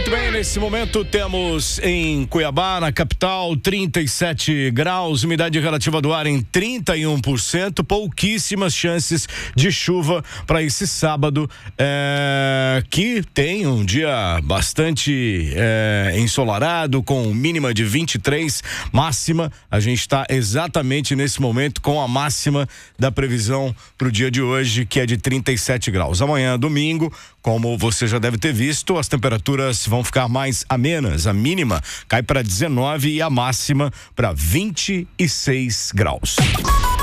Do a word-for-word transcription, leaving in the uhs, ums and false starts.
Muito bem, nesse momento temos em Cuiabá, na capital, trinta e sete graus, umidade relativa do ar em trinta e um por cento, pouquíssimas chances de chuva para esse sábado, é, que tem um dia bastante é, ensolarado, com mínima de vinte e três, máxima, a gente está exatamente nesse momento com a máxima da previsão para o dia de hoje, que é de trinta e sete graus. Amanhã, domingo, como você já deve ter visto, as temperaturas vão ficar mais amenas. A mínima cai para dezenove e a máxima para vinte e seis graus.